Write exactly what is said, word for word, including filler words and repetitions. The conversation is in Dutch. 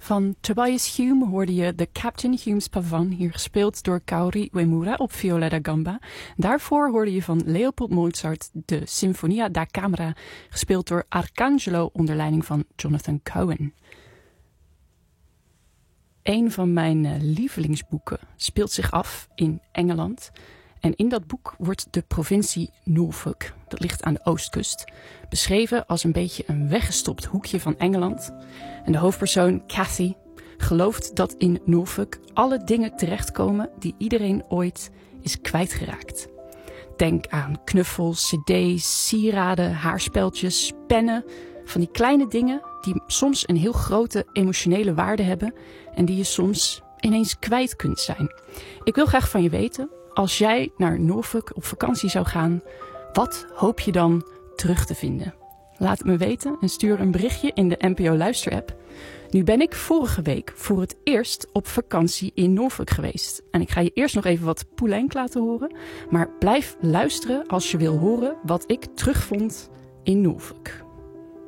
Van Tobias Hume hoorde je The Captain Hume's Pavane, hier gespeeld door Kaori Uemura op viola da gamba. Daarvoor hoorde je van Leopold Mozart de Sinfonia da Camera, gespeeld door Arcangelo onder leiding van Jonathan Cohen. Een van mijn uh, lievelingsboeken speelt zich af in Engeland. En in dat boek wordt de provincie Norfolk, dat ligt aan de oostkust, beschreven als een beetje een weggestopt hoekje van Engeland. En de hoofdpersoon, Cathy, gelooft dat in Norfolk alle dingen terechtkomen die iedereen ooit is kwijtgeraakt. Denk aan knuffels, cd's, sieraden, haarspeltjes, pennen, van die kleine dingen die soms een heel grote emotionele waarde hebben en die je soms ineens kwijt kunt zijn. Ik wil graag van je weten, als jij naar Norfolk op vakantie zou gaan, wat hoop je dan terug te vinden? Laat het me weten en stuur een berichtje in de N P O Luisterapp. Nu ben ik vorige week voor het eerst op vakantie in Norfolk geweest. En ik ga je eerst nog even wat Poulenc laten horen. Maar blijf luisteren als je wil horen wat ik terugvond in Norfolk.